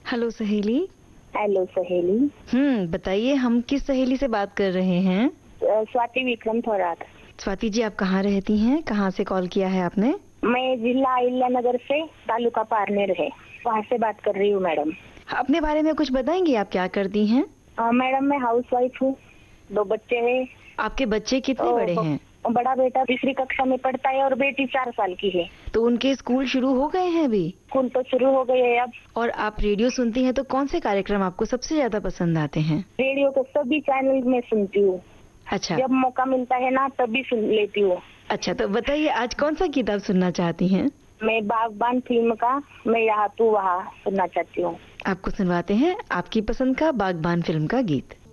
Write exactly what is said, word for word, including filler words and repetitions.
Hello सहेली। Hello सहेली। हम्म बताइए, हम किस सहेली से बात कर रहे हैं? अ, स्वाति विक्रम थोराट। स्वाति जी, आप कहाँ रहती हैं? कहाँ से कॉल किया है आपने? मैं जिला अहिल्यानगर से, तालुका पारनेर है, वहाँ से बात कर रही हूँ मैडम। अपने बारे में कुछ बताएंगी, आप क्या करती हैं? अ, मैडम मैं हाउस वाइफ हूँ, दो बच्चे हैं। आपके बच्चे कितने तो बड़े हैं? बड़ा बेटा तीसरी कक्षा में पढ़ता है और बेटी चार साल की है। तो उनके स्कूल शुरू हो गए हैं अभी? स्कूल तो शुरू हो गए है अब। और आप रेडियो सुनती हैं तो कौन से कार्यक्रम आपको सबसे ज्यादा पसंद आते हैं? रेडियो के सभी चैनल में सुनती हूँ। अच्छा। जब मौका मिलता है ना तभी सुन लेती हूँ। अच्छा, तो बताइए आज कौन सा गीत आप सुनना चाहती हैं? मैं बागबान फिल्म का मैं यहाँ तू वहाँ सुनना चाहती हूँ। आपको सुनवाते हैं आपकी पसंद का बागबान फिल्म का गीत।